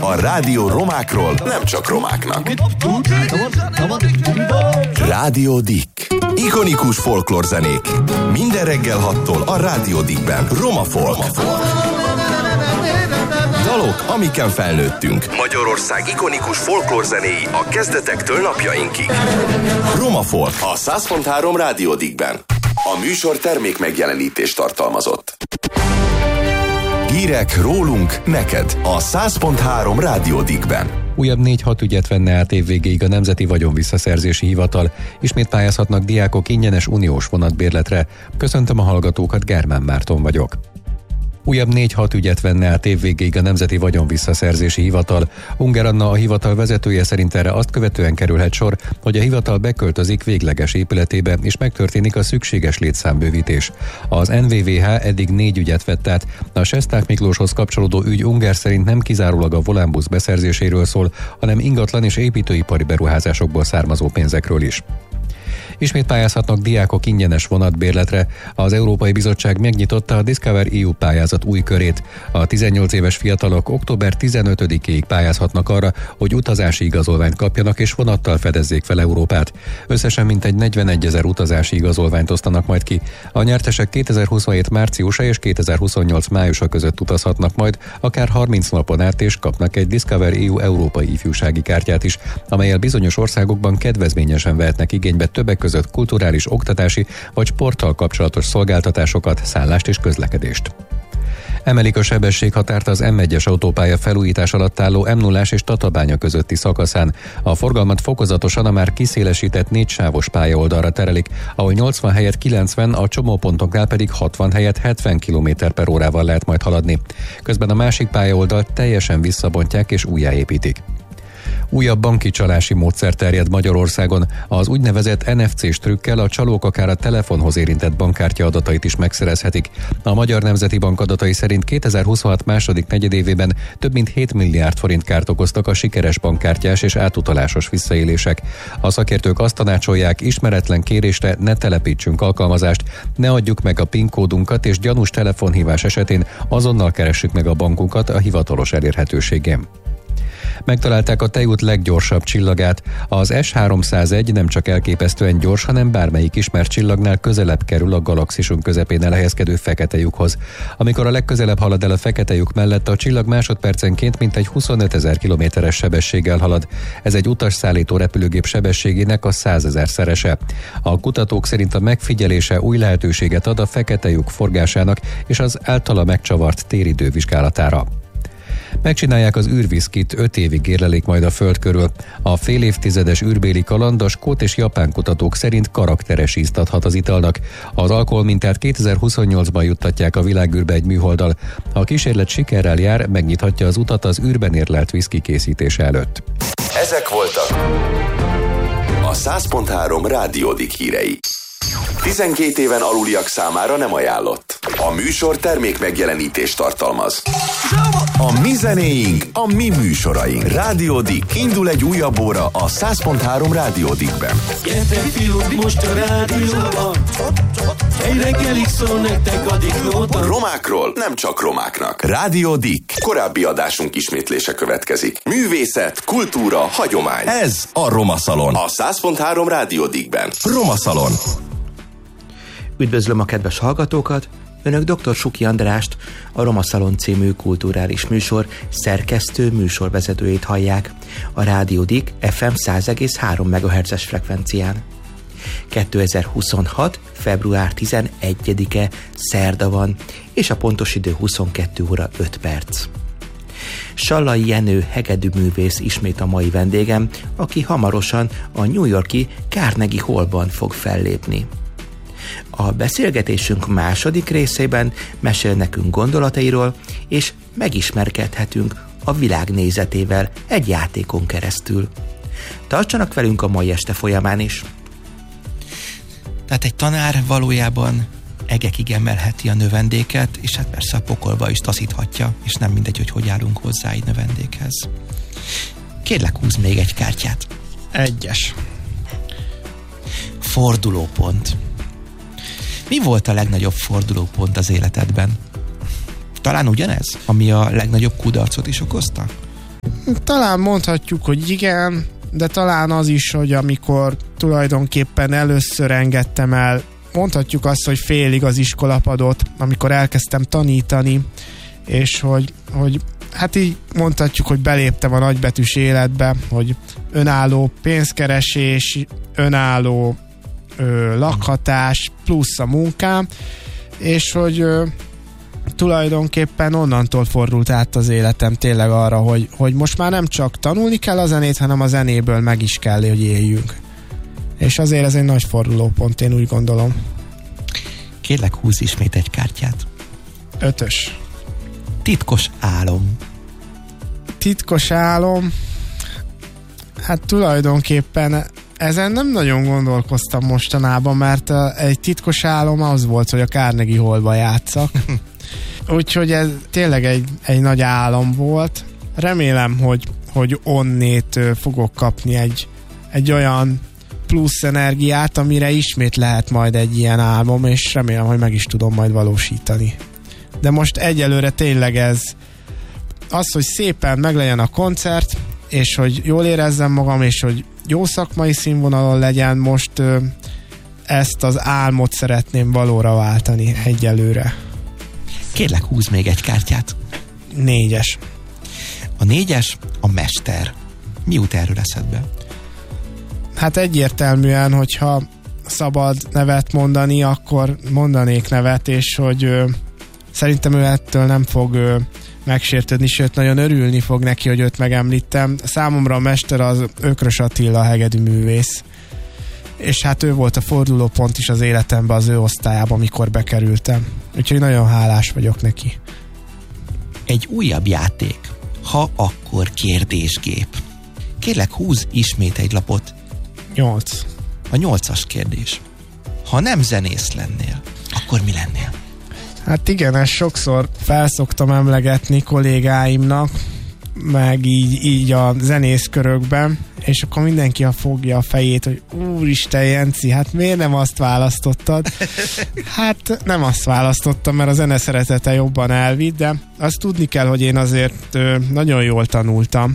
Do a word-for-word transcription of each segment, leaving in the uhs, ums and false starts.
A rádió romákról nem csak romáknak. Rádió Dick. Ikonikus folklórzenék. Minden reggel hattól a Rádió Dickben. Roma Folk. Dalok, amiken felnőttünk. Magyarország ikonikus folklórzenéi a kezdetektől napjainkig. Roma Folk a száz pont három Rádió Dickben. A műsor termék megjelenítést tartalmazott. Hírek rólunk, neked a száz pont három Rádió Dickben. Újabb négy-hat ügyet venne át évvégéig a Nemzeti Vagyonvisszaszerzési Hivatal. Ismét pályázhatnak diákok ingyenes uniós vonatbérletre. Köszöntöm a hallgatókat, Germán Márton vagyok. Újabb négy-hat ügyet venne át évvégéig a Nemzeti Vagyonvisszaszerzési Hivatal. Unger Anna, a hivatal vezetője szerint erre azt követően kerülhet sor, hogy a hivatal beköltözik végleges épületébe, és megtörténik a szükséges létszámbővítés. Az en vé vé há eddig négy ügyet vett át. A Sesták Miklóshoz kapcsolódó ügy Unger szerint nem kizárólag a Volánbusz beszerzéséről szól, hanem ingatlan és építőipari beruházásokból származó pénzekről is. Ismét pályázhatnak diákok ingyenes vonatbérletre. Az Európai Bizottság megnyitotta a Discover é u pályázat új körét. A tizennyolc éves fiatalok október tizenötödikéig pályázhatnak arra, hogy utazási igazolványt kapjanak és vonattal fedezzék fel Európát. Összesen mintegy negyvenegyezer utazási igazolványt osztanak majd ki. A nyertesek kétezer-huszonhét márciusa és kétezer-huszonnyolc májusa között utazhatnak majd, akár harminc napon át, és kapnak egy Discover é u európai ifjúsági kártyát is, amellyel bizonyos országokban kedvezményesen vehetnek igénybe többek között kulturális, oktatási vagy sporttal kapcsolatos szolgáltatásokat, szállást és közlekedést. Emelik a sebességhatárt az em egyes autópálya felújítás alatt álló em nullás és Tatabánya közötti szakaszán. A forgalmat fokozatosan a már kiszélesített négysávos pályaoldalra terelik, ahol nyolcvan helyett kilencven, a csomópontoknál pedig hatvan helyett hetven kilométer per órával lehet majd haladni. Közben a másik pályaoldalt teljesen visszabontják és újjáépítik. Újabb banki csalási módszer terjed Magyarországon. Az úgynevezett en ef cés trükkel a csalók akár a telefonhoz érintett bankkártya adatait is megszerezhetik. A Magyar Nemzeti Bank adatai szerint kétezer-huszonhat második negyedévében több mint hét milliárd forint kárt okoztak a sikeres bankkártyás és átutalásos visszaélések. A szakértők azt tanácsolják, ismeretlen kérésre ne telepítsünk alkalmazást, ne adjuk meg a PIN kódunkat, és gyanús telefonhívás esetén azonnal keressük meg a bankunkat a hivatalos elérhetőségén. Megtalálták a Tejút leggyorsabb csillagát. Az es háromszázegy nem csak elképesztően gyors, hanem bármelyik ismert csillagnál közelebb kerül a galaxisunk közepén elhelyezkedő fekete lyukhoz. Amikor a legközelebb halad el a fekete lyuk mellett, a csillag másodpercenként mintegy huszonötezer kilométeres sebességgel halad. Ez egy utasszállító repülőgép sebességének a százezer szerese. A kutatók szerint a megfigyelése új lehetőséget ad a fekete lyuk forgásának és az általa megcsavart téridő vizsgálatára. Megcsinálják az űrviszkit, öt évig érlelik majd a Föld körül. A fél évtizedes űrbéli kaland a skót és japán kutatók szerint karakteres ízt adhat az italnak. Az alkoholmintát kétezer-huszonnyolcban juttatják a világűrbe egy műholddal. Ha a kísérlet sikerrel jár, megnyithatja az utat az űrben érlelt viszki készítése előtt. Ezek voltak a száz pont három Rádió Dick hírei. tizenkét éven aluliak számára nem ajánlott. A műsor termék megjelenítést tartalmaz. A mi zenéink, a mi műsoraink. Rádió Dick. Indul egy újabb óra a száz pont három Rádió Dickben. Gyertek fiúk, most a rádióban. Egy reggelig szól nektek a Dicknóta. Romákról nem csak romáknak. Rádió Dick. Korábbi adásunk ismétlése következik. Művészet, kultúra, hagyomány. Ez a Roma Szalon. A száz pont három Rádió Dickben. Roma Szalon. Üdvözlöm a kedves hallgatókat! Önök dr. Suki Andrást, a Roma Szalon című kulturális műsor szerkesztő műsorvezetőjét hallják a Rádió Dick ef em száz egész három megahertzes frekvencián. kétezer-huszonhat. február tizenegyedike szerda van, és a pontos idő huszonkettő óra öt perc. Sallai Jenő hegedűművész ismét a mai vendégem, aki hamarosan a New York-i Carnegie Hallban fog fellépni. A beszélgetésünk második részében mesél nekünk gondolatairól, és megismerkedhetünk a világnézetével egy játékon keresztül. Tartsanak velünk a mai este folyamán is! Tehát egy tanár valójában egekig emelheti a növendéket, és hát persze a pokolba is taszíthatja, és nem mindegy, hogy hogy állunk hozzá egy növendékhez. Kérlek, húzz még egy kártyát. Egyes. Fordulópont. Mi volt a legnagyobb fordulópont az életedben? Talán ugyanez, ami a legnagyobb kudarcot is okozta? Talán mondhatjuk, hogy igen, de talán az is, hogy amikor tulajdonképpen először engedtem el, mondhatjuk azt, hogy félig az iskolapadot, amikor elkezdtem tanítani, és hogy, hogy hát így mondhatjuk, hogy beléptem a nagybetűs életbe, hogy önálló pénzkeresés, önálló ö, lakhatás, plusz a munkám, és hogy ö, tulajdonképpen onnantól fordult át az életem tényleg arra, hogy, hogy most már nem csak tanulni kell a zenét, hanem a zenéből meg is kell, hogy éljünk. És azért ez egy nagy fordulópont, én úgy gondolom. Kérlek, húzz ismét egy kártyát. Ötös. Titkos álom. Titkos álom, hát tulajdonképpen ezen nem nagyon gondolkoztam mostanában, mert egy titkos álom az volt, hogy a Carnegie Hallba játszak. Úgyhogy ez tényleg egy, egy nagy álom volt. Remélem, hogy, hogy onnét fogok kapni egy, egy olyan plusz energiát, amire ismét lehet majd egy ilyen álmom, és remélem, hogy meg is tudom majd valósítani. De most egyelőre tényleg ez az, hogy szépen meglegyen a koncert, és hogy jól érezzem magam, és hogy jó szakmai színvonalon legyen, most ö, ezt az álmot szeretném valóra váltani egyelőre. Kérlek, húzz még egy kártyát. Négyes. A négyes a mester. Mi jut erről eszedbe? Hát egyértelműen, hogyha szabad nevet mondani, akkor mondanék nevet, és hogy ö, szerintem ő ettől nem fog ö, megsértődni, sőt nagyon örülni fog neki, hogy őt megemlítem. Számomra a mester az Ökrös Attila hegedűművész, és hát ő volt a fordulópont is az életemben, az ő osztályában, amikor bekerültem. Úgyhogy nagyon hálás vagyok neki. Egy újabb játék. Ha akkor kérdésgép. Kérlek, húzz ismét egy lapot. Nyolc. A nyolcas kérdés. Ha nem zenész lennél, akkor mi lennél? Hát igen, ezt sokszor felszoktam emlegetni kollégáimnak, meg így, így a zenészkörökben, és akkor mindenki a fogja a fejét, hogy úristen, Jenci, hát miért nem azt választottad? Hát nem azt választottam, mert a zene szeretete jobban elvitt, de azt tudni kell, hogy én azért ö, nagyon jól tanultam,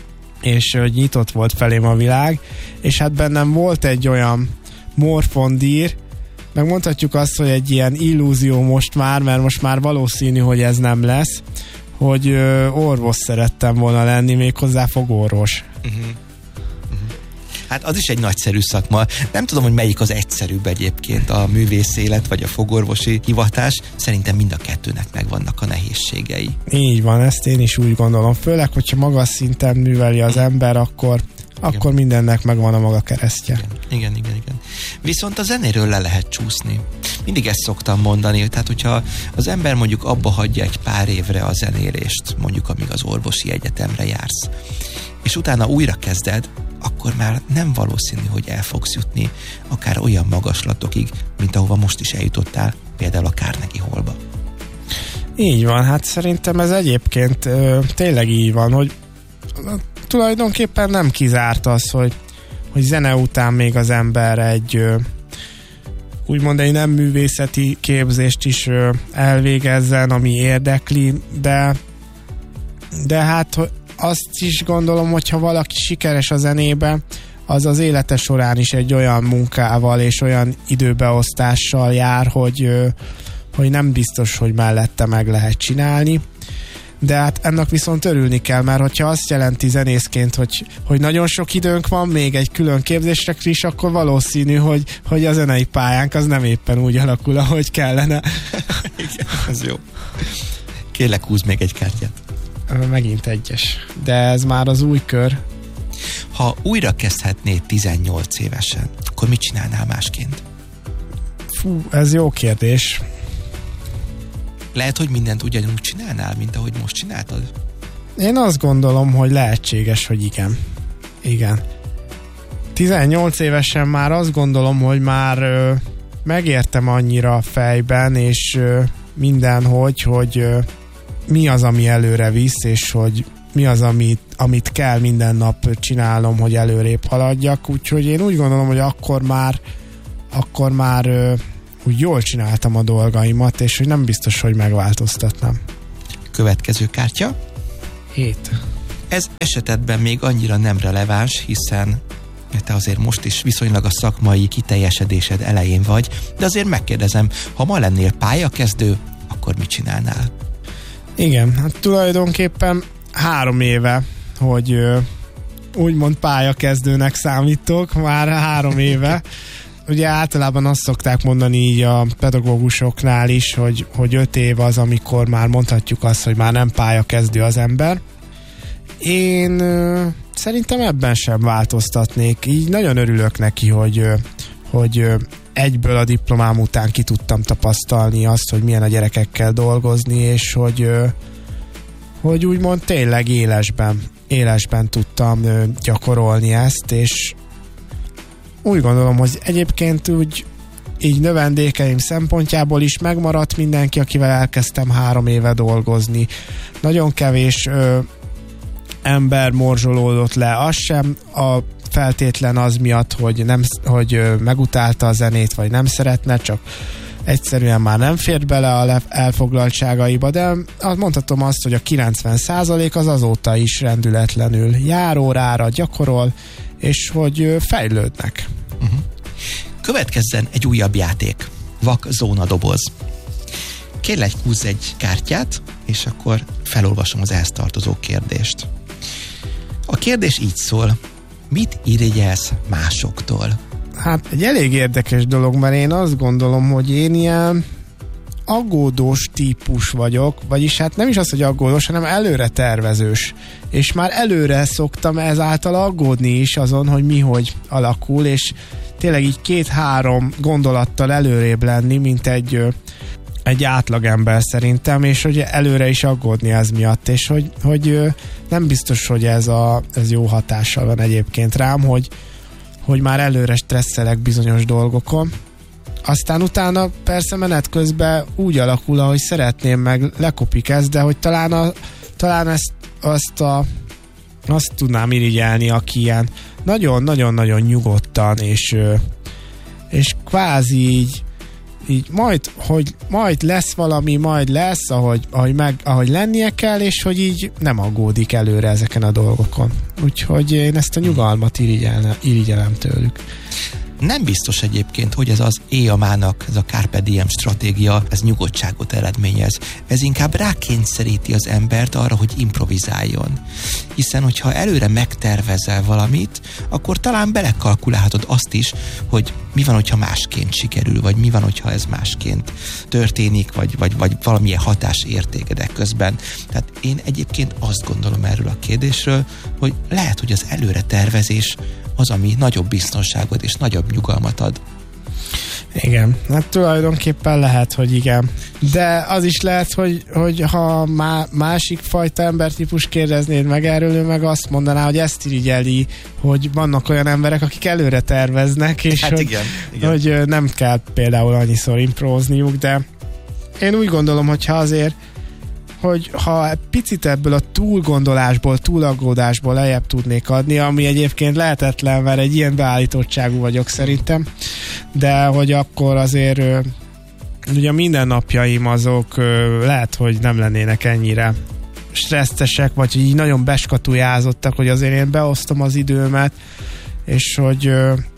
és hogy nyitott volt felém a világ, és hát bennem volt egy olyan morfondír, meg mondhatjuk azt, hogy egy ilyen illúzió most már, mert most már valószínű, hogy ez nem lesz, hogy ö, orvos szerettem volna lenni, méghozzá fogorvos. Uh-huh. Uh-huh. Hát az is egy nagyszerű szakma. Nem tudom, hogy melyik az egyszerűbb egyébként, a művészélet vagy a fogorvosi hivatás. Szerintem mind a kettőnek megvannak a nehézségei. Így van, ezt én is úgy gondolom. Főleg, hogyha magas szinten műveli az ember, akkor akkor mindennek megvan a maga keresztje. Igen, igen, igen, igen. Viszont a zenéről le lehet csúszni. Mindig ezt szoktam mondani, tehát hogyha az ember mondjuk abba hagyja egy pár évre a zenélést, mondjuk amíg az orvosi egyetemre jársz, és utána újra kezded, akkor már nem valószínű, hogy el fogsz jutni akár olyan magaslatokig, mint ahova most is eljutottál, például a Carnegie Hallba. Így van, hát szerintem ez egyébként ö, tényleg így van, hogy tulajdonképpen nem kizárt az, hogy, hogy zene után még az ember egy ö, úgymond egy nem művészeti képzést is ö, elvégezzen, ami érdekli, de de hát azt is gondolom, hogyha valaki sikeres a zenébe, az az élete során is egy olyan munkával és olyan időbeosztással jár, hogy, ö, hogy nem biztos, hogy mellette meg lehet csinálni. De hát ennek viszont örülni kell, mert hogyha azt jelenti zenészként, hogy, hogy nagyon sok időnk van, még egy külön képzésre is, akkor valószínű, hogy, hogy a zenei pályánk az nem éppen úgy alakul, ahogy kellene. Igen, ez jó. Kérlek, húzz még egy kártyát. Megint egyes. De ez már az új kör. Ha újra kezdhetnéd tizennyolc évesen, akkor mit csinálnál másként? Fú, ez jó kérdés. Lehet, hogy mindent ugyanúgy csinálnál, mint ahogy most csináltad? Én azt gondolom, hogy lehetséges, hogy igen. Igen. tizennyolc évesen már azt gondolom, hogy már ö, megértem annyira fejben, és ö, mindenhogy, hogy ö, mi az, ami előre visz, és hogy mi az, amit, amit kell minden nap csinálnom, hogy előrébb haladjak. Úgyhogy én úgy gondolom, hogy akkor már akkor már ö, úgy jól csináltam a dolgaimat, és hogy nem biztos, hogy megváltoztatnám. Következő kártya. Hét. Ez esetben még annyira nem releváns, hiszen te azért most is viszonylag a szakmai kiteljesedésed elején vagy, de azért megkérdezem, ha ma lennél pályakezdő, akkor mit csinálnál? Igen, hát tulajdonképpen három éve, hogy ö, úgymond pályakezdőnek számítok, már három éve. Ugye általában azt szokták mondani így a pedagógusoknál is, hogy, hogy öt év az, amikor már mondhatjuk azt, hogy már nem pályakezdő az ember. Én ö, szerintem ebben sem változtatnék. Így nagyon örülök neki, hogy, ö, hogy ö, egyből a diplomám után ki tudtam tapasztalni azt, hogy milyen a gyerekekkel dolgozni, és hogy, ö, hogy úgymond tényleg élesben, élesben tudtam ö, gyakorolni ezt, és úgy gondolom, hogy egyébként úgy így növendékeim szempontjából is megmaradt mindenki, akivel elkezdtem három éve dolgozni. Nagyon kevés ö, ember morzsolódott le, az sem a feltétlen az miatt, hogy, nem, hogy ö, megutálta a zenét, vagy nem szeretne, csak egyszerűen már nem fért bele a elfoglaltságaiba, de mondhatom azt, hogy a kilencven százalék az azóta is rendületlenül jár órára, gyakorol, és hogy fejlődnek. Uh-huh. Következzen egy újabb játék. Vak zóna doboz. Kérlek, húzz egy kártyát, és akkor felolvasom az ehhez tartozó kérdést. A kérdés így szól: mit irigyelsz másoktól? Hát egy elég érdekes dolog, mert én azt gondolom, hogy én ilyen aggódós típus vagyok, vagyis hát nem is az, hogy aggódós, hanem előre tervezős. És már előre szoktam ezáltal aggódni is azon, hogy mi hogy alakul, és tényleg így két-három gondolattal előrébb lenni, mint egy, egy átlagember szerintem, és hogy előre is aggódni ez miatt, és hogy, hogy nem biztos, hogy ez, a, ez jó hatással van egyébként rám, hogy, hogy már előre stresszelek bizonyos dolgokon. Aztán utána persze menet közben úgy alakul, ahogy szeretném, meg lekopik ez, de hogy talán, a, talán ezt, azt, a, azt tudnám irigyelni, aki ilyen nagyon-nagyon-nagyon nyugodtan, és, és kvázi így, így majd, hogy majd lesz valami, majd lesz, ahogy, ahogy, meg, ahogy lennie kell, és hogy így nem aggódik előre ezeken a dolgokon. Úgyhogy én ezt a nyugalmat irigyelem tőlük. Nem biztos egyébként, hogy ez az éjamának, ez a Carpe Diem stratégia, ez nyugodtságot eredményez. Ez inkább rákényszeríti az embert arra, hogy improvizáljon. Hiszen, hogyha előre megtervezel valamit, akkor talán belekalkulálhatod azt is, hogy mi van, hogyha másként sikerül, vagy mi van, hogyha ez másként történik, vagy, vagy, vagy valamilyen hatás értékedek közben. Tehát én egyébként azt gondolom erről a kérdésről, hogy lehet, hogy az előre tervezés az, ami nagyobb biztonságot és nagyobb nyugalmat ad. Igen, hát tulajdonképpen lehet, hogy igen. De az is lehet, hogy, hogy ha má, másik fajta embertípus kérdeznéd meg erről, ő meg azt mondaná, hogy ezt irigyeli, hogy vannak olyan emberek, akik előre terveznek, és hát hogy, igen, igen. hogy nem kell például annyiszor improvozniuk, de én úgy gondolom, hogy ha azért hogy ha picit ebből a túlgondolásból, túlaggódásból lejjebb tudnék adni, ami egyébként lehetetlen, mert egy ilyen beállítottságú vagyok szerintem, de hogy akkor azért ugye a mindennapjaim azok lehet, hogy nem lennének ennyire stresszesek, vagy hogy így nagyon beskatujázottak, hogy azért én beosztom az időmet, és hogy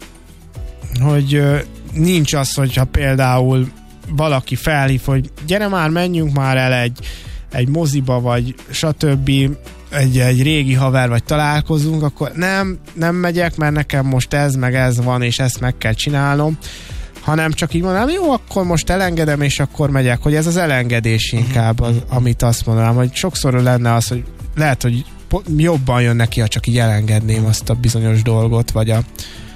hogy nincs az, hogyha például valaki felhív, hogy gyere már, menjünk már el egy egy moziba, vagy stb. Egy, egy régi haver, vagy találkozunk, akkor nem, nem megyek, mert nekem most ez, meg ez van, és ezt meg kell csinálnom, hanem csak így mondanám, jó, akkor most elengedem, és akkor megyek, hogy ez az elengedés inkább, az, amit azt mondanám, hogy sokszor lenne az, hogy lehet, hogy jobban jön neki, ha csak így elengedném azt a bizonyos dolgot, vagy a...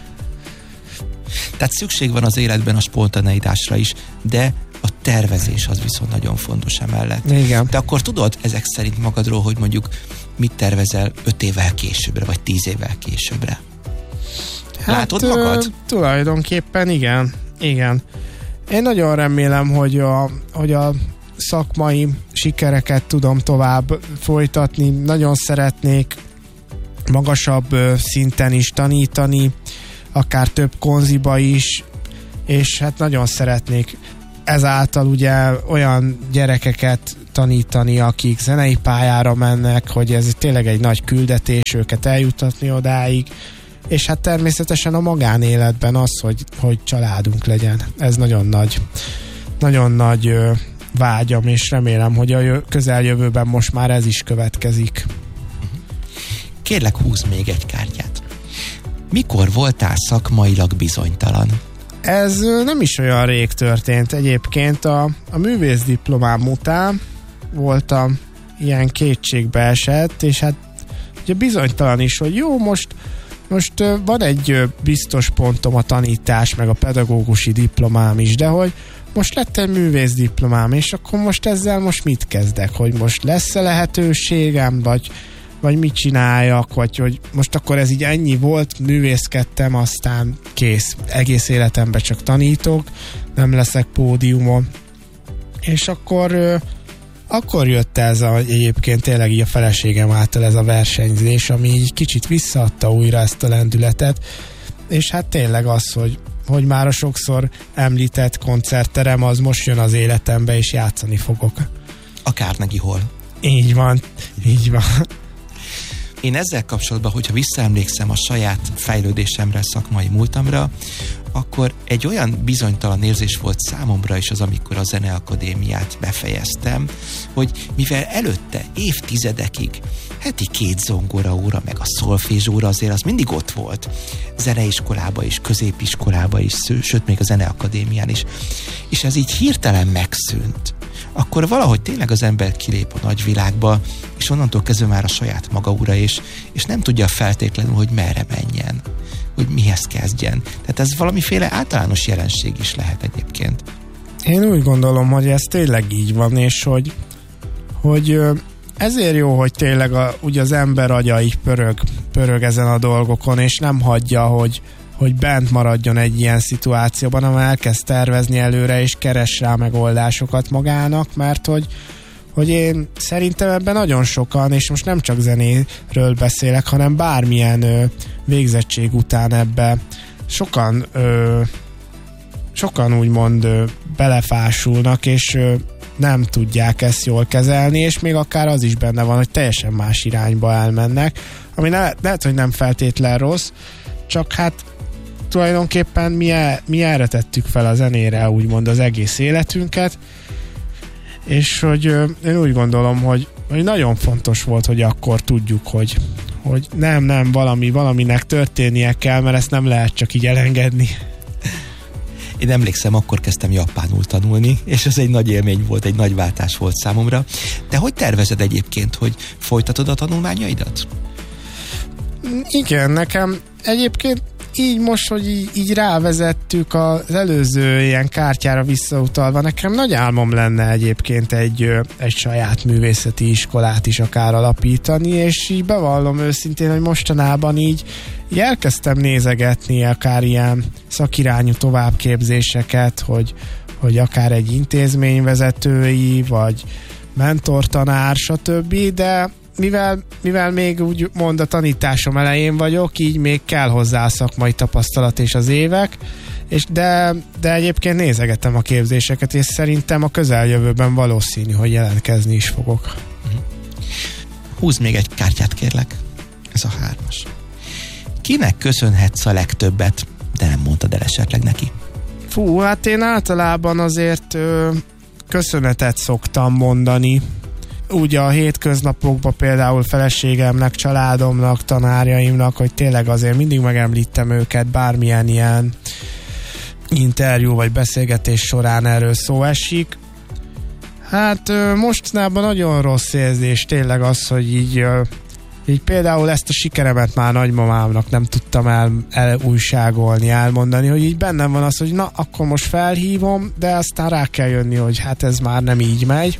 Tehát szükség van az életben a spontaneitásra is, de a tervezés az viszont nagyon fontos emellett. Igen. De akkor tudod ezek szerint magadról, hogy mondjuk mit tervezel öt évvel későbbre, vagy tíz évvel későbbre? Hát, látod magad? Ö, tulajdonképpen igen. Igen. Én nagyon remélem, hogy a, hogy a szakmai sikereket tudom tovább folytatni. Nagyon szeretnék magasabb szinten is tanítani, akár több konziba is, és hát nagyon szeretnék ezáltal ugye olyan gyerekeket tanítani, akik zenei pályára mennek, hogy ez tényleg egy nagy küldetés őket eljutatni odáig, és hát természetesen a magánéletben az, hogy, hogy családunk legyen. Ez nagyon nagy, nagyon nagy ö, vágyam, és remélem, hogy a jö, közeljövőben most már ez is következik. Kérlek, húzz még egy kártyát. Mikor voltál szakmailag bizonytalan? Ez nem is olyan rég történt. Egyébként a, a művészdiplomám után voltam ilyen kétségbe esett, és hát ugye bizonytalan is, hogy jó, most, most van egy biztos pontom a tanítás, meg a pedagógusi diplomám is, de hogy most lett egy művészdiplomám, és akkor most ezzel most mit kezdek? Hogy most lesz-e lehetőségem, vagy vagy mit csináljak, vagy hogy most akkor ez így ennyi volt, művészkedtem, aztán kész. Egész életemben csak tanítok, nem leszek pódiumon. És akkor akkor jött ez a, egyébként tényleg így a feleségem által ez a versenyzés, ami így kicsit visszaadta újra ezt a lendületet, és hát tényleg az, hogy, hogy már a sokszor említett koncertterem, az most jön az életembe, és játszani fogok. A Carnegie Hall. Így van, így van. Én ezzel kapcsolatban, hogyha visszaemlékszem a saját fejlődésemre, szakmai múltamra, akkor egy olyan bizonytalan érzés volt számomra is az, amikor a Zeneakadémiát befejeztem, hogy mivel előtte évtizedekig heti két zongora óra, meg a szolfézsóra azért az mindig ott volt. Zeneiskolába is, középiskolába is, sőt még a Zeneakadémián is. És ez így hirtelen megszűnt. Akkor valahogy tényleg az ember kilép a nagyvilágba, és onnantól kezdve már a saját maga ura, és, és nem tudja feltétlenül, hogy merre menjen, hogy mihez kezdjen. Tehát ez valamiféle általános jelenség is lehet egyébként. Én úgy gondolom, hogy ez tényleg így van, és hogy, hogy ezért jó, hogy tényleg a, ugye az ember agya így pörög, pörög ezen a dolgokon, és nem hagyja, hogy hogy bent maradjon egy ilyen szituációban, hanem elkezd tervezni előre, és keres rá megoldásokat magának, mert hogy, hogy én szerintem ebben nagyon sokan, és most nem csak zenéről beszélek, hanem bármilyen ö, végzettség után ebbe sokan ö, sokan úgymond ö, belefásulnak, és ö, nem tudják ezt jól kezelni, és még akár az is benne van, hogy teljesen más irányba elmennek, ami ne, lehet, hogy nem feltétlen rossz, csak hát tulajdonképpen mi, el, mi erre tettük fel a zenére, úgymond az egész életünket, és hogy ö, én úgy gondolom, hogy, hogy nagyon fontos volt, hogy akkor tudjuk, hogy, hogy nem, nem, valami, valaminek történnie kell, mert ezt nem lehet csak így elengedni. Én emlékszem, akkor kezdtem japánul tanulni, és ez egy nagy élmény volt, egy nagy váltás volt számomra. De hogy tervezed egyébként, hogy folytatod a tanulmányaidat? Igen, nekem egyébként így most, hogy így, így rávezettük az előző ilyen kártyára visszautalva, nekem nagy álmom lenne egyébként egy, egy saját művészeti iskolát is akár alapítani, és így bevallom őszintén, hogy mostanában így, így elkezdtem nézegetni akár ilyen szakirányú továbbképzéseket, hogy, hogy akár egy intézményvezetői, vagy mentortanár, stb., de Mivel, mivel még úgy mond a tanításom elején vagyok, így még kell hozzá a szakmai tapasztalat és az évek, és de, de egyébként nézegetem a képzéseket, és szerintem a közeljövőben valószínű, hogy jelentkezni is fogok. Húzd még egy kártyát, kérlek. Ez a hármas. Kinek köszönhetsz a legtöbbet, de nem mondtad el esetleg neki? Fú, hát én általában azért ö, köszönetet szoktam mondani, úgy a hétköznapokban például feleségemnek, családomnak, tanárjaimnak, hogy tényleg azért mindig megemlítem őket, bármilyen ilyen interjú vagy beszélgetés során erről szó esik. Hát mostanában nagyon rossz érzés tényleg az, hogy így, így például ezt a sikeremet már nagymamámnak nem tudtam el, elújságolni, elmondani, hogy így bennem van az, hogy na, akkor most felhívom, de aztán rá kell jönni, hogy hát ez már nem így megy.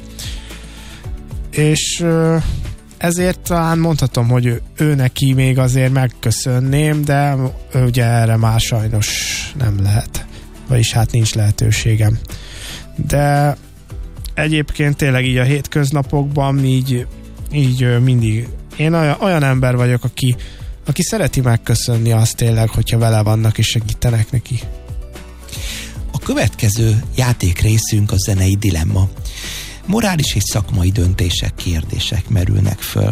És ezért talán mondhatom, hogy ő, ő neki még azért megköszönném, de ugye erre már sajnos nem lehet. Vagyis hát nincs lehetőségem. De egyébként tényleg így a hétköznapokban így, így mindig én olyan, olyan ember vagyok, aki, aki szereti megköszönni azt tényleg, hogyha vele vannak és segítenek neki. A következő játék részünk a zenei dilemma. morális és szakmai döntések, kérdések merülnek föl.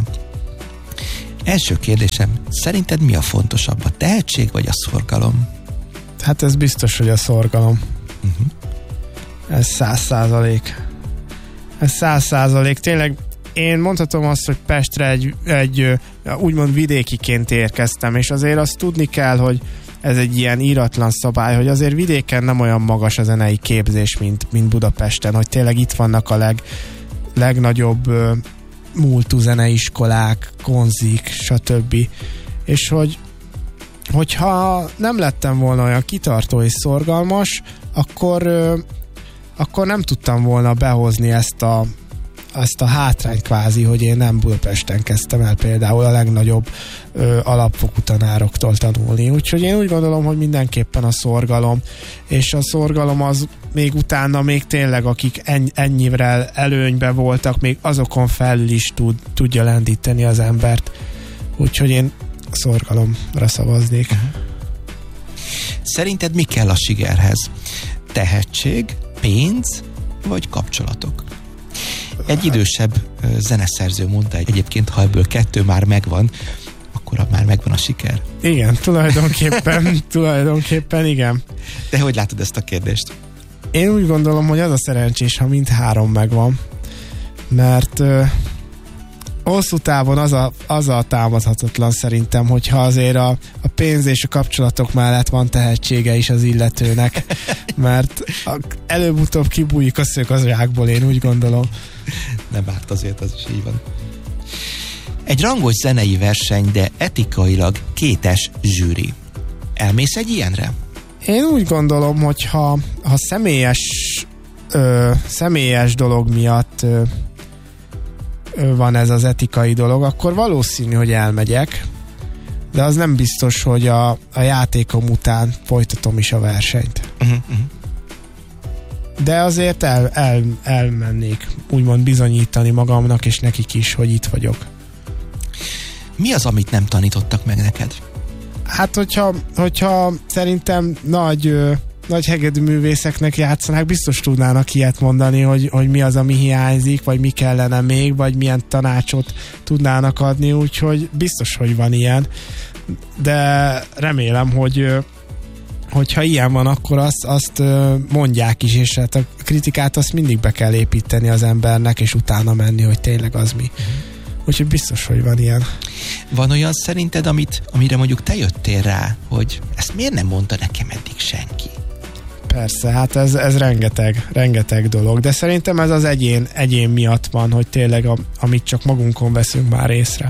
Első kérdésem, szerinted mi a fontosabb, a tehetség vagy a szorgalom? Hát ez biztos, hogy a szorgalom. Uh-huh. Ez száz százalék. Ez száz százalék. Tényleg én mondhatom azt, hogy Pestre egy, egy úgymond vidékiként érkeztem, és azért azt tudni kell, hogy ez egy ilyen íratlan szabály, hogy azért vidéken nem olyan magas a zenei képzés, mint, mint Budapesten, hogy tényleg itt vannak a leg, legnagyobb uh, múltú zeneiskolák, konzik, stb. És hogy hogyha nem lettem volna olyan kitartó és szorgalmas, akkor, uh, akkor nem tudtam volna behozni ezt a ezt a hátrányt kvázi, hogy én nem Budapesten kezdtem el például a legnagyobb ö, alapfokú tanároktól tanulni. Úgyhogy én úgy gondolom, hogy mindenképpen a szorgalom, és a szorgalom az még utána még tényleg, akik enny- ennyivel előnybe voltak, még azokon felül is tud, tudja lendíteni az embert. Úgyhogy én a szorgalomra szavaznék. Szerinted mi kell a sikerhez? Tehetség, pénz vagy kapcsolatok? Egy idősebb ö, zeneszerző mondta egyébként, ha ebből kettő már megvan, akkor már megvan a siker. Igen, tulajdonképpen, tulajdonképpen igen. De hogy látod ezt a kérdést? Én úgy gondolom, hogy az a szerencsés, ha mind három megvan, mert ö, hosszú távon az a, az a támadhatatlan szerintem, hogyha azért a, a pénz és a kapcsolatok mellett van tehetsége is az illetőnek, mert a, előbb-utóbb kibújik a szög az zsákból, én úgy gondolom. Nem árt azért, az is így van. Egy rangos zenei verseny, de etikailag kétes zsűri. Elmész egy ilyenre? Én úgy gondolom, hogy ha, ha személyes ö, személyes dolog miatt ö, ö, van ez az etikai dolog, akkor valószínű, hogy elmegyek, de az nem biztos, hogy a, a játékom után folytatom is a versenyt. Uh-huh, uh-huh. De azért el, el, elmennék úgymond bizonyítani magamnak és nekik is, hogy itt vagyok. Mi az, amit nem tanítottak meg neked? Hát, hogyha, hogyha szerintem nagy, ö, nagy hegedű művészeknek játszanák, biztos tudnának ilyet mondani, hogy, hogy mi az, ami hiányzik, vagy mi kellene még, vagy milyen tanácsot tudnának adni, úgyhogy biztos, hogy van ilyen. De remélem, hogy hogyha ilyen van, akkor azt, azt mondják is, és hát a kritikát azt mindig be kell építeni az embernek, és utána menni, hogy tényleg az mi. Úgyhogy biztos, hogy van ilyen. Van olyan szerinted, amit, amire mondjuk te jöttél rá, hogy ezt miért nem mondta nekem eddig senki? Persze, hát ez, ez rengeteg, rengeteg dolog, de szerintem ez az egyén, egyén miatt van, hogy tényleg a, amit csak magunkon veszünk már észre.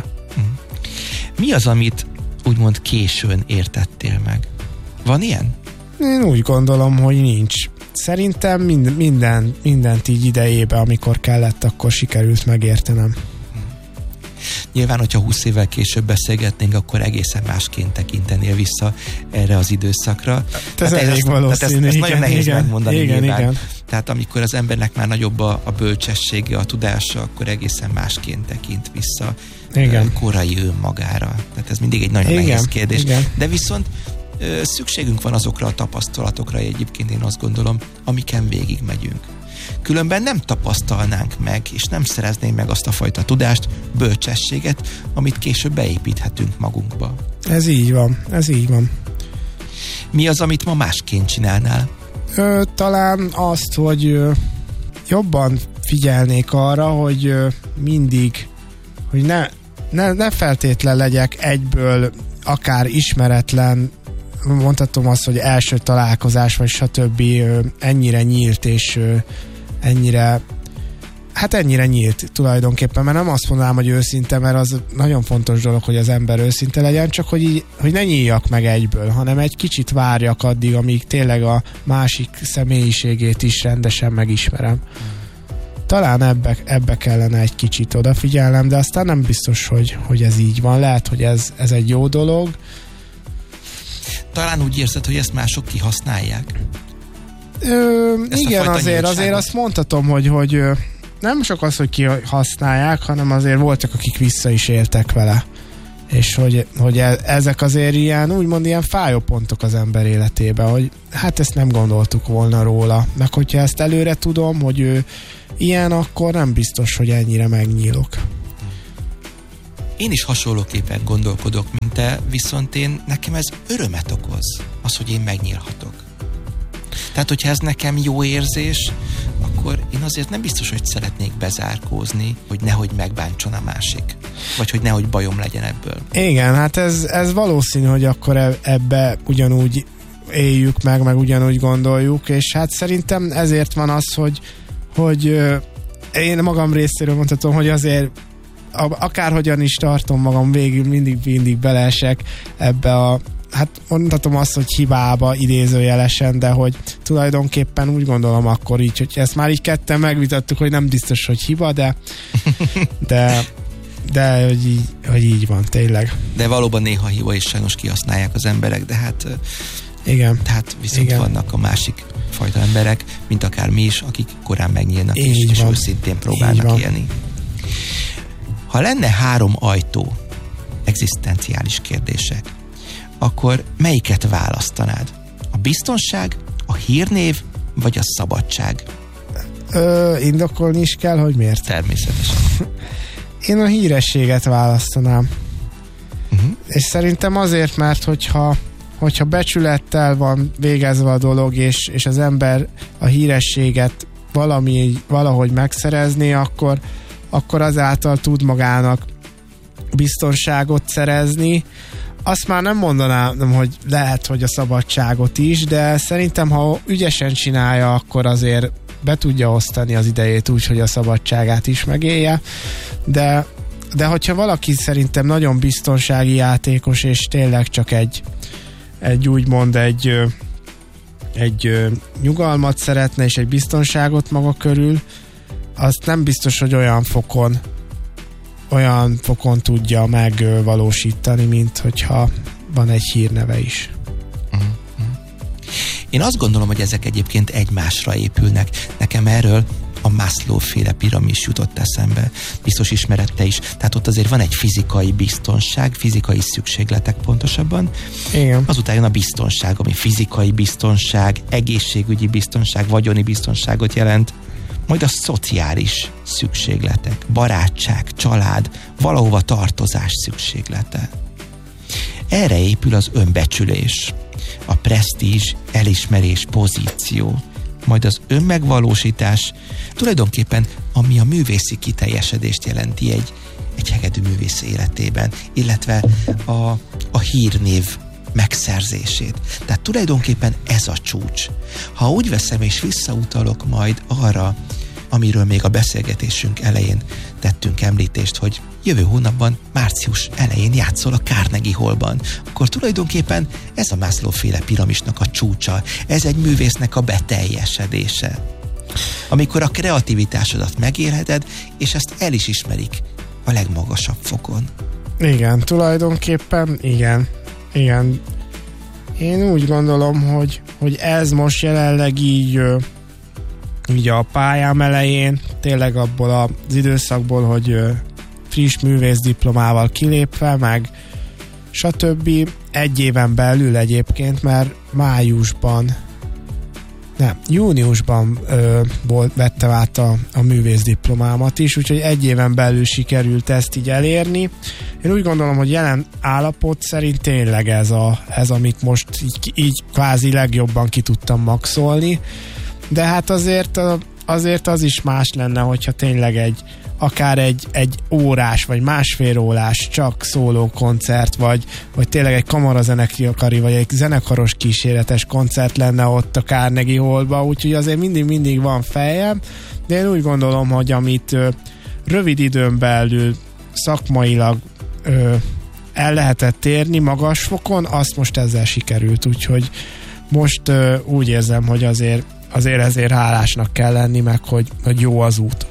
Mi az, amit úgymond későn értettél meg? Van ilyen? Én úgy gondolom, hogy nincs. Szerintem mind, minden, mindent így idejébe, amikor kellett, akkor sikerült megértenem. Nyilván, hogyha húsz évvel később beszélgetnénk, akkor egészen másként tekintenél vissza erre az időszakra. Ez elég ezt, valószínű. Ez, ez nagyon nehéz igen, megmondani igen, nyilván. Igen. Tehát amikor az embernek már nagyobb a, a bölcsessége, a tudása, akkor egészen másként tekint vissza igen. korai önmagára. Tehát ez mindig egy nagyon igen, nehéz kérdés. Igen. De viszont ö, szükségünk van azokra a tapasztalatokra, egyébként én azt gondolom, amiken végig megyünk. Különben nem tapasztalnánk meg, és nem szereznénk meg azt a fajta tudást, bölcsességet, amit később beépíthetünk magunkba. Ez így van, ez így van. Mi az, amit ma másként csinálnál? Ö, talán azt, hogy ö, jobban figyelnék arra, hogy ö, mindig, hogy ne, ne, ne feltétlen legyek egyből akár ismeretlen, mondhatom azt, hogy első találkozás, vagy stb. Ö, ennyire nyílt, és ö, ennyire hát ennyire nyílt tulajdonképpen, mert nem azt mondanám, hogy őszinte, mert az nagyon fontos dolog, hogy az ember őszinte legyen, csak hogy, így, hogy ne nyíljak meg egyből, hanem egy kicsit várjak addig, amíg tényleg a másik személyiségét is rendesen megismerem. Talán ebbe, ebbe kellene egy kicsit odafigyelnem, de aztán nem biztos, hogy, hogy ez így van. Lehet, hogy ez, ez egy jó dolog. Talán úgy érzed, hogy ezt mások kihasználják? Ö, igen, azért, azért azt mondhatom, hogy, hogy nem csak az, hogy kihasználják, hanem azért voltak, akik vissza is éltek vele. és hogy, hogy e, ezek azért ilyen, úgymond ilyen fájó pontok az ember életében, hogy hát ezt nem gondoltuk volna róla, meg hogyha ezt előre tudom, hogy ő ilyen, akkor nem biztos, hogy ennyire megnyílok. Én is hasonlóképpen gondolkodok, mint te, viszont én, nekem ez örömet okoz, az, hogy én megnyílhatok. Tehát, hogyha ez nekem jó érzés, akkor én azért nem biztos, hogy szeretnék bezárkózni, hogy nehogy megbántson a másik. Vagy hogy nehogy bajom legyen ebből. Igen, hát ez, ez valószínű, hogy akkor ebbe ugyanúgy éljük meg, meg ugyanúgy gondoljuk, és hát szerintem ezért van az, hogy, hogy én magam részéről mondhatom, hogy azért akárhogyan is tartom magam végül, mindig, mindig beleesek ebbe a, hát mondhatom azt, hogy hibába idézőjelesen, de hogy tulajdonképpen úgy gondolom akkor így, hogy ezt már így ketten megvitattuk, hogy nem biztos, hogy hiba, de de, de hogy, így, hogy így van, tényleg. De valóban néha hiba, és sajnos kihasználják az emberek, de hát igen. Tehát viszont igen. Vannak a másik fajta emberek, mint akár mi is, akik korán megnyílnak, és, és őszintén próbálnak élni. Ha lenne három ajtó, egzisztenciális kérdések, akkor melyiket választanád? A biztonság, a hírnév, vagy a szabadság? Ö, indokolni is kell, hogy miért? Természetesen. Én a hírességet választanám. Uh-huh. És szerintem azért, mert hogyha, hogyha becsülettel van végezve a dolog, és, és az ember a hírességet valami, valahogy megszerezni, akkor akkor azáltal tud magának biztonságot szerezni. Azt már nem mondanám, hogy lehet, hogy a szabadságot is, de szerintem, ha ügyesen csinálja, akkor azért be tudja osztani az idejét úgy, hogy a szabadságát is megélje. De, de hogyha valaki szerintem nagyon biztonsági játékos, és tényleg csak egy, egy úgymond egy, egy nyugalmat szeretne, és egy biztonságot maga körül, azt nem biztos, hogy olyan fokon olyan fokon tudja megvalósítani, mint hogyha van egy hírneve is. Uh-huh. Én azt gondolom, hogy ezek egyébként egymásra épülnek. Nekem erről a Maslow-féle piramis jutott eszembe. Biztos ismered te is. Tehát ott azért van egy fizikai biztonság, fizikai szükségletek pontosabban. Igen. Azután jön a biztonság, ami fizikai biztonság, egészségügyi biztonság, vagyoni biztonságot jelent. Majd a szociális szükségletek, barátság, család, valahova tartozás szükséglete. Erre épül az önbecsülés, a presztízs, elismerés, pozíció, majd az önmegvalósítás, tulajdonképpen ami a művészi kiteljesedést jelenti egy, egy hegedű művész életében, illetve a, a hírnév megszerzését. Tehát tulajdonképpen ez a csúcs. Ha úgy veszem és visszautalok majd arra, amiről még a beszélgetésünk elején tettünk említést, hogy jövő hónapban, március elején játszol a Carnegie Hallban, akkor tulajdonképpen ez a Maslow-féle piramisnak a csúcsa, ez egy művésznek a beteljesedése. Amikor a kreativitásodat megélheted, és ezt el is ismerik a legmagasabb fokon. Igen, tulajdonképpen igen. Igen. Én úgy gondolom, hogy, hogy ez most jelenleg így, így a pályám elején, tényleg abból az időszakból, hogy friss művész diplomával kilépve, meg stb. Egy éven belül egyébként, mert májusban, nem, júniusban ö, volt, vettem át a, a művész diplomámat is, úgyhogy egy éven belül sikerült ezt így elérni. Én úgy gondolom, hogy jelen állapot szerint tényleg ez, a, ez amit most így, így kvázi legjobban ki tudtam maxolni, de hát azért, azért az is más lenne, hogyha tényleg egy akár egy, egy órás, vagy másfél órás csak szóló koncert, vagy, vagy tényleg egy kamarazenekari, vagy egy zenekaros kíséretes koncert lenne ott a Carnegie Hallba, úgyhogy azért mindig-mindig van fejem, de én úgy gondolom, hogy amit ö, rövid időn belül szakmailag ö, el lehetett érni magas fokon, azt most ezzel sikerült, úgyhogy most ö, úgy érzem, hogy azért, azért ezért hálásnak kell lenni, meg hogy, hogy jó az út.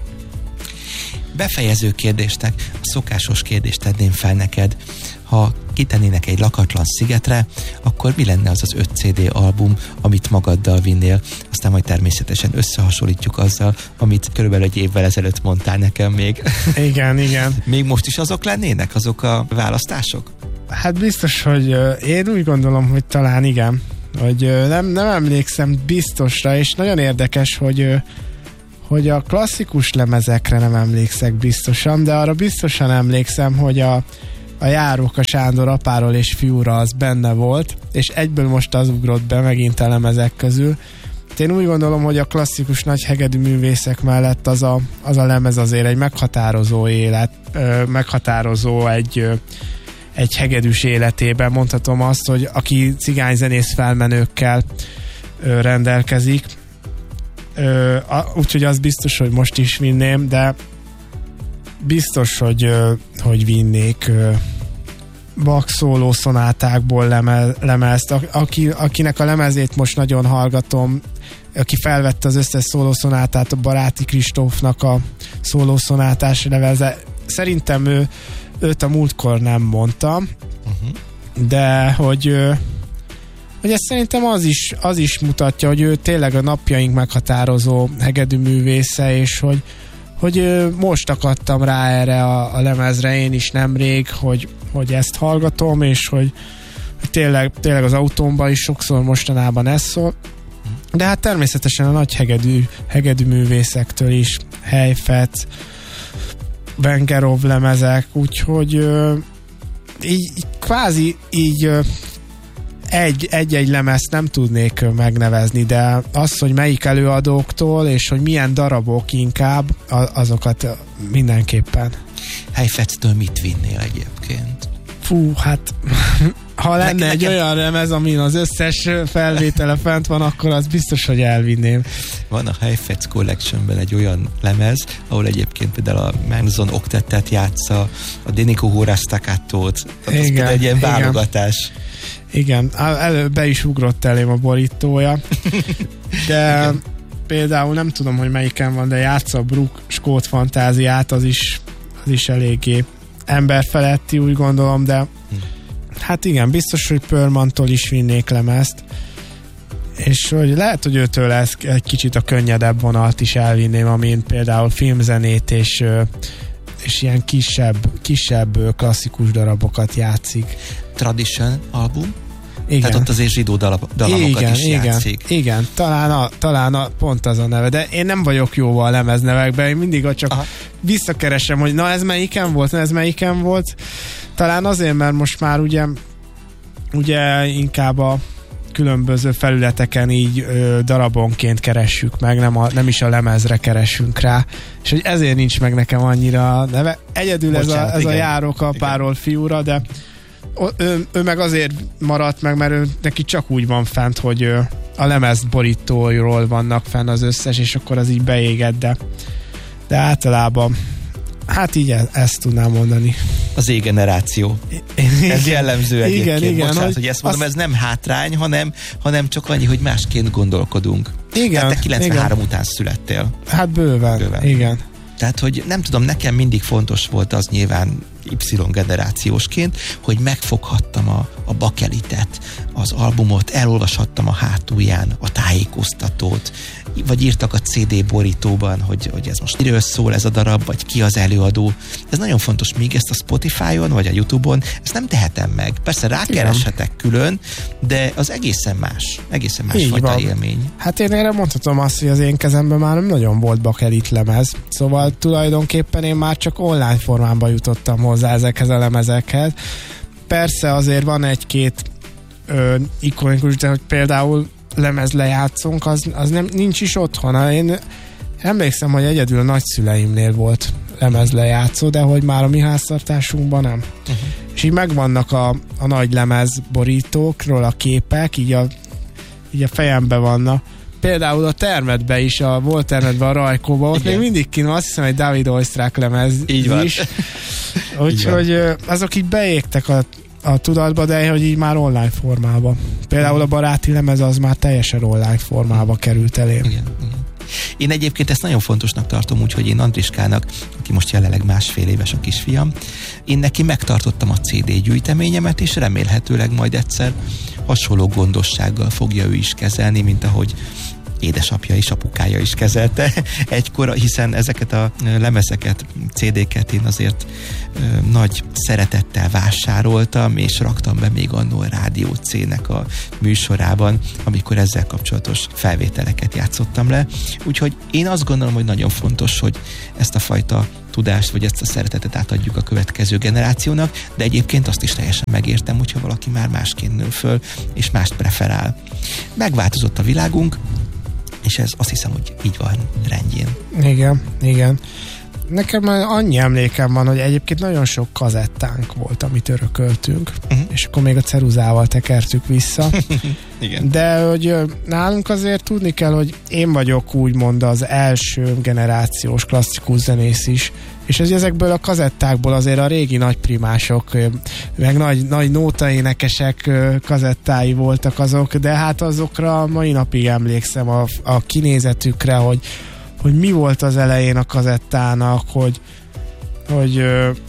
Befejező kérdésnek, a szokásos kérdést tenném fel neked. Ha kitennének egy lakatlan szigetre, akkor mi lenne az az öt cé dé album, amit magaddal vinnél? Aztán majd természetesen összehasonlítjuk azzal, amit körülbelül egy évvel ezelőtt mondtál nekem még. Igen, igen. Még most is azok lennének, azok a választások? Hát biztos, hogy uh, én úgy gondolom, hogy talán igen. Hogy uh, nem, nem emlékszem biztosra, és nagyon érdekes, hogy uh, hogy a klasszikus lemezekre nem emlékszek biztosan, de arra biztosan emlékszem, hogy a, a Járóka Sándor Apáról és fiúra az benne volt, és egyből most az ugrott be megint a lemezek közül. Én úgy gondolom, hogy a klasszikus nagy hegedű művészek mellett az a, az a lemez azért egy meghatározó élet, ö, meghatározó egy, ö, egy hegedűs életében. Mondhatom azt, hogy aki cigányzenész felmenőkkel ö, rendelkezik, Ö, úgyhogy az biztos, hogy most is vinném, de biztos, hogy, ö, hogy vinnék ö, Bach szóló szonátákból leme, lemezt. A, aki, akinek a lemezét most nagyon hallgatom, aki felvette az összes szólószonátát, a Baráti Kristófnak a szólószonátás lemeze. Szerintem ő, őt a múltkor nem mondtam, uh-huh. de hogy ö, hogy ezt szerintem az is, az is mutatja, hogy ő tényleg a napjaink meghatározó hegedű művésze, és hogy, hogy most akadtam rá erre a, a lemezre én is nemrég, hogy, hogy ezt hallgatom, és hogy, hogy tényleg, tényleg az autómban is sokszor mostanában ez szól. De hát természetesen a nagy hegedű, hegedű művészektől is, Heifetz, Vengerov lemezek, úgyhogy így, így kvázi így Egy, egy-egy lemezt nem tudnék megnevezni, de az, hogy melyik előadóktól, és hogy milyen darabok inkább, azokat mindenképpen. Heifetztől mit vinnél egyébként? Fú, hát ha lenne ne, egy nekem... olyan lemez, amin az összes felvétele fent van, akkor az biztos, hogy elvinném. Van a Heifetz Collectionben egy olyan lemez, ahol egyébként például a Manson oktettet játsza, a Denico Hora Staccatót, az például egy ilyen válogatás. Igen, előbb be is ugrott elém a borítója, de igen. Például nem tudom, hogy melyiken van, de játsza a Brook Skót Fantáziát, az is, az is eléggé emberfeletti, úgy gondolom, de hm. hát igen, biztos, hogy Pörmantól is vinnék lemezt, és hogy lehet, hogy őtől lesz egy kicsit a könnyedebb vonalt is elvinném, amin például filmzenét és, és ilyen kisebb, kisebb klasszikus darabokat játszik. Tradition album? Igen. Tehát ott azért zsidó dalamokat igen, is igen, játszik. Igen, talán, a, talán a, pont az a neve, de én nem vagyok jó a lemeznevekben, én mindig csak aha. visszakeresem, hogy na ez melyiken volt, na ez melyiken volt. Talán azért, mert most már ugye, ugye inkább a különböző felületeken így ö, darabonként keressük meg, nem, a, nem is a lemezre keresünk rá, és hogy ezért nincs meg nekem annyira a neve. Egyedül Bocsánat, ez a, ez a Járóka Apáról fiúra, de Ő, ő meg azért maradt meg, mert ő, neki csak úgy van fent, hogy ő, a lemez borítóról vannak fenn az összes, és akkor az így beégett, de, de általában hát így e, ezt tudnám mondani. Az Z-generáció. Ez jellemző egyébként. Igen, igen. Bocsánat, hogy, hogy ezt mondom, az... ez nem hátrány, hanem, hanem csak annyi, hogy másként gondolkodunk. Igen. Tehát te kilencvenhárom igen. után születtél. Hát bőven, bőven. Igen. Tehát, hogy nem tudom, nekem mindig fontos volt az nyilván Y-generációsként, hogy megfoghattam a, a bakelitet, az albumot, elolvashattam a hátulján a tájékoztatót, vagy írtak a cé dé borítóban, hogy, hogy ez most miről szól ez a darab, vagy ki az előadó. Ez nagyon fontos, míg ezt a Spotify-on, vagy a YouTube-on, ezt nem tehetem meg. Persze rákereshetek külön, de az egészen más. Egészen más fajta élmény. Hát én erre mondhatom azt, hogy az én kezemben már nem nagyon volt bakelit lemez. Szóval tulajdonképpen én már csak online formában jutottam hozzá ezekhez a lemezekhez. Persze azért van egy-két ö, ikonikus, de hogy például lemez lejátszunk, az, az nem, nincs is otthon. Én emlékszem, hogy egyedül a nagyszüleimnél volt lemez lejátszó, de hogy már a mi háztartásunkban nem. Uh-huh. És így megvannak a, a nagy lemez borítókról a képek, így a, így a fejembe vannak. Például a Termetbe is, a volt Termetbe, a Rajkóba, ott igen. még mindig kín, azt hiszem, egy Dávid Oisztrák lemez így van. is. Úgyhogy azok így beégtek a, a tudatba, de hogy így már online formában. Például a Baráti lemez az már teljesen online formába került elém. Igen, igen. Én egyébként ezt nagyon fontosnak tartom, úgyhogy én Andriskának, aki most jelenleg másfél éves a kisfiam, én neki megtartottam a cé dé gyűjteményemet, és remélhetőleg majd egyszer hasonló gondossággal fogja ő is kezelni, mint ahogy édesapja és apukája is kezelte egykor, hiszen ezeket a lemezeket, cé déket én azért ö, nagy szeretettel vásároltam, és raktam be még annó a Rádió C-nek a műsorában, amikor ezzel kapcsolatos felvételeket játszottam le. Úgyhogy én azt gondolom, hogy nagyon fontos, hogy ezt a fajta tudást, vagy ezt a szeretetet átadjuk a következő generációnak, de egyébként azt is teljesen megértem, hogyha valaki már másként nő föl, és mást preferál. Megváltozott a világunk, és ez azt hiszem, hogy így van rendjén. Igen, igen. Nekem annyi emlékem van, hogy egyébként nagyon sok kazettánk volt, amit örököltünk, uh-huh. és akkor még a ceruzával tekertük vissza. Igen. De hogy nálunk azért tudni kell, hogy én vagyok úgymond az első generációs klasszikus zenész is, és ez ezekből a kazettákból azért a régi nagyprimások, meg nagy, nagy nótaénekesek kazettái voltak azok, de hát azokra mai napig emlékszem a, a kinézetükre, hogy, hogy mi volt az elején a kazettának, hogy, hogy,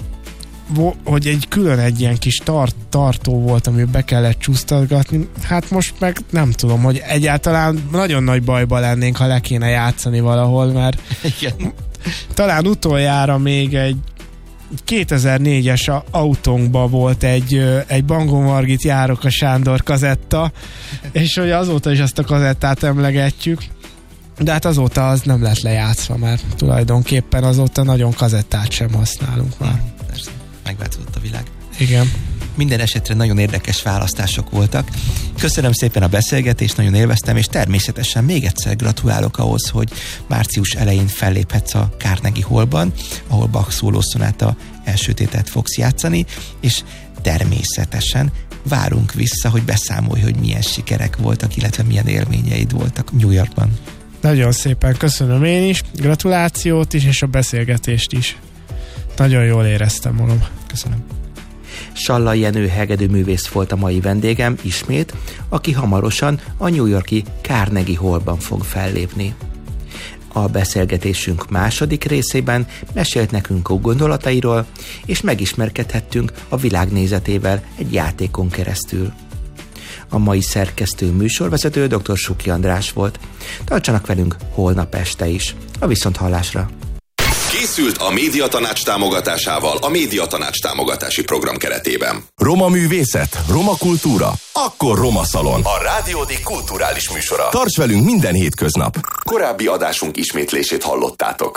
hogy egy külön egy ilyen kis tart, tartó volt, amiben be kellett csúsztatgatni. Hát most meg nem tudom, hogy egyáltalán nagyon nagy bajba lennénk, ha le kéne játszani valahol, mert igen. Talán utoljára még egy kétezer-négyes autónkban volt egy, egy Bangó Margit Járok a Sándor kazetta, és hogy azóta is azt a kazettát emlegetjük, de hát azóta az nem lett lejátszva, mert tulajdonképpen azóta nagyon kazettát sem használunk már. Persze, megváltozott a világ. Igen. Minden esetre nagyon érdekes választások voltak. Köszönöm szépen a beszélgetést, nagyon élveztem, és természetesen még egyszer gratulálok ahhoz, hogy március elején felléphetsz a Carnegie Hallban, ahol Bach szólószonáta első tételt fogsz játszani, és természetesen várunk vissza, hogy beszámolj, hogy milyen sikerek voltak, illetve milyen élményeid voltak New Yorkban. Nagyon szépen köszönöm én is, gratulációt is, és a beszélgetést is. Nagyon jól éreztem magam. Köszönöm. Sallai Jenő hegedűművész volt a mai vendégem ismét, aki hamarosan a New York-i Carnegie Hallban fog fellépni. A beszélgetésünk második részében mesélt nekünk a gondolatairól, és megismerkedhettünk a világnézetével egy játékon keresztül. A mai szerkesztő műsorvezető dr. Suki András volt. Tartsanak velünk holnap este is. A viszonthallásra! Készült a Médiatanács támogatásával a Médiatanács támogatási program keretében. Roma művészet, roma kultúra, akkor Roma Szalon. A Rádiódik kulturális műsora. Tarts velünk minden hétköznap. Korábbi adásunk ismétlését hallottátok.